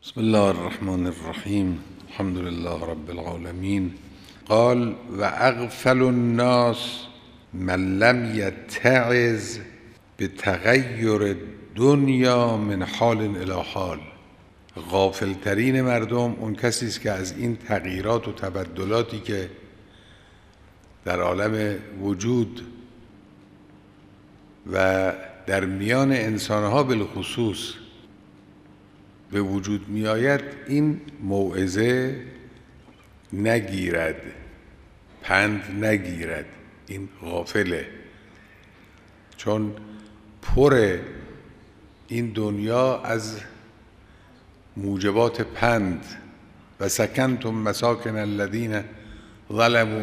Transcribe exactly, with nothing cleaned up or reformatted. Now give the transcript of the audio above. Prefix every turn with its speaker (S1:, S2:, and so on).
S1: بسم الله الرحمن الرحیم. الحمد لله رب العالمین. قال و اغفل الناس من لم یتعظ بتغیر دنیا من حال الی حال. غافل ترین مردم اون کسی است که از این تغییرات و تبدلاتی که در عالم وجود و در میان انسانها بالخصوص به وجود می آید این موعظه نگیرد، پند نگیرد. این غافله، چون پر این دنیا از موجبات پند و سکنتم مساکن الذین ظلموا